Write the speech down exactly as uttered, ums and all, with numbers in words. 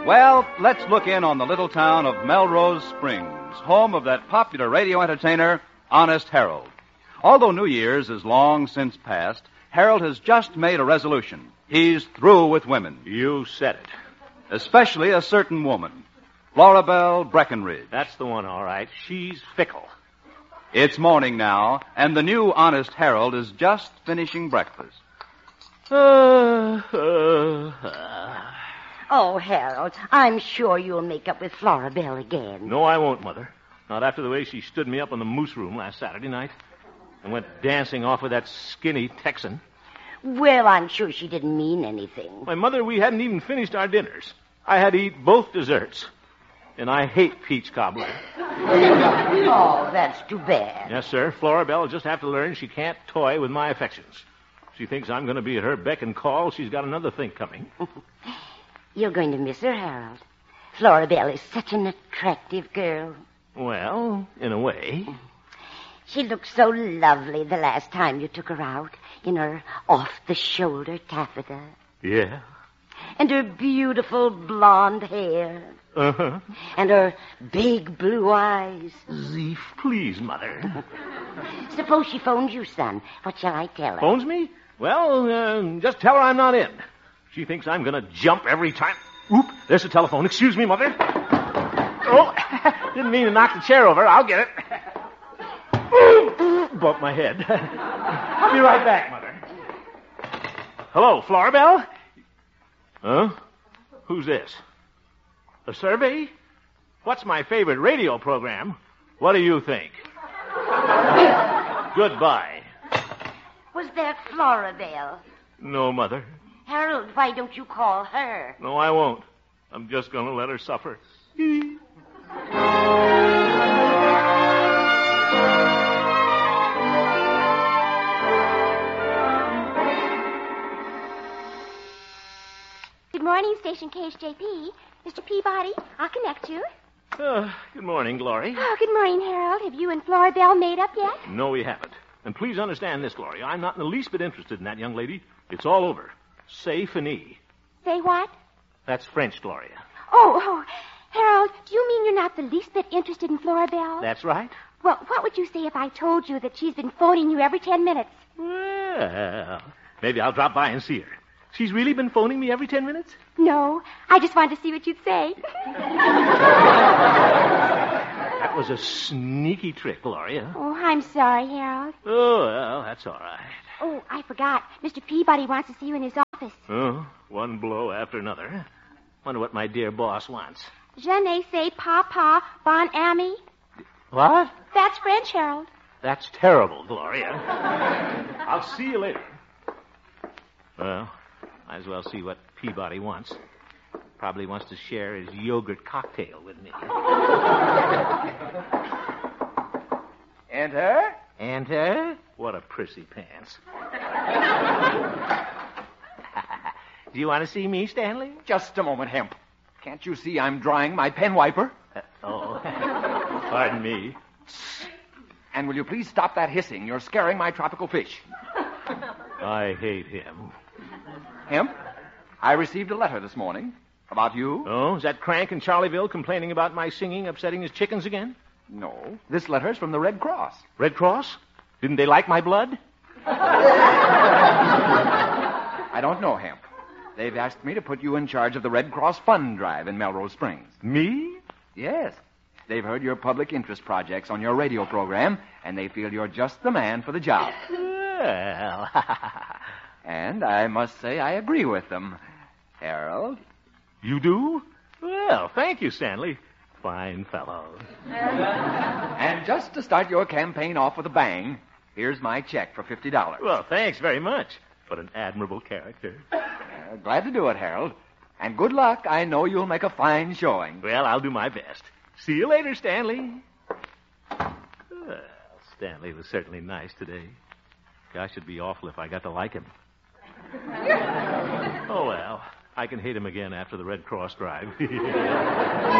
Well, let's look in on the little town of Melrose Springs, home of that popular radio entertainer, Honest Harold. Although New Year's is long since past, Harold has just made a resolution. He's through with women. You said it. Especially a certain woman, Florabelle Breckenridge. That's the one, all right. She's fickle. It's morning now, and the new Honest Harold is just finishing breakfast. Uh, uh, uh. Oh, Harold, I'm sure you'll make up with Florabelle again. No, I won't, Mother. Not after the way she stood me up in the moose room last Saturday night and went dancing off with that skinny Texan. Well, I'm sure she didn't mean anything. My mother, we hadn't even finished our dinners. I had to eat both desserts. And I hate peach cobbler. Oh, that's too bad. Yes, sir. Florabelle will just have to learn she can't toy with my affections. She thinks I'm going to be at her beck and call. She's got another thing coming. You're going to miss her, Harold. Florabelle is such an attractive girl. Well, in a way. She looked so lovely the last time you took her out in her off-the-shoulder taffeta. Yeah. And her beautiful blonde hair. Uh-huh. And her big blue eyes. Zeef, please, Mother. Suppose she phones you, son. What shall I tell her? Phones me? Well, uh, just tell her I'm not in. She thinks I'm going to jump every time. Oop, there's the telephone. Excuse me, Mother. Oh, didn't mean to knock the chair over. I'll get it. Bumped my head. I'll be right back, Mother. Hello, Florabelle? Huh? Who's this? A survey? What's my favorite radio program? What do you think? Goodbye. Was that Florabelle? No, Mother. Harold, why don't you call her? No, I won't. I'm just going to let her suffer. Good morning, Station K H J P. Mister Peabody, I'll connect you. Uh, good morning, Glory. Oh, good morning, Harold. Have you and Florabelle made up yet? No, we haven't. And please understand this, Gloria. I'm not in the least bit interested in that young lady. It's all over. C'est fini. Say what? That's French, Gloria. Oh, oh, Harold, do you mean you're not the least bit interested in Florabelle? That's right. Well, what would you say if I told you that she's been phoning you every ten minutes? Well, maybe I'll drop by and see her. She's really been phoning me every ten minutes? No, I just wanted to see what you'd say. That was a sneaky trick, Gloria. Oh, I'm sorry, Harold. Oh, well, that's all right. Oh, I forgot. Mister Peabody wants to see you in his office. Oh, one blow after another. Wonder what my dear boss wants. Je ne sais pas, pas, bon ami. What? That's French, Harold. That's terrible, Gloria. I'll see you later. Well, might as well see what Peabody wants. Probably wants to share his yogurt cocktail with me. Enter. Enter? What a prissy pants. Do you want to see me, Stanley? Just a moment, Hemp. Can't you see I'm drying my pen wiper? Uh, oh, pardon me. And will you please stop that hissing? You're scaring my tropical fish. I hate him. Hemp, I received a letter this morning about you. Oh, is that crank in Charlieville complaining about my singing upsetting his chickens again? No, this letter's from the Red Cross. Red Cross? Didn't they like my blood? I don't know, Hemp. They've asked me to put you in charge of the Red Cross Fund Drive in Melrose Springs. Me? Yes. They've heard your public interest projects on your radio program, and they feel you're just the man for the job. Well... And I must say I agree with them. Harold? You do? Well, thank you, Stanley. Fine fellow. And just to start your campaign off with a bang, here's my check for fifty dollars. Well, thanks very much. What an admirable character. Uh, glad to do it, Harold. And good luck. I know you'll make a fine showing. Well, I'll do my best. See you later, Stanley. Well, Stanley was certainly nice today. Gosh, it'd be awful if I got to like him. Oh, well, I can hate him again after the Red Cross drive.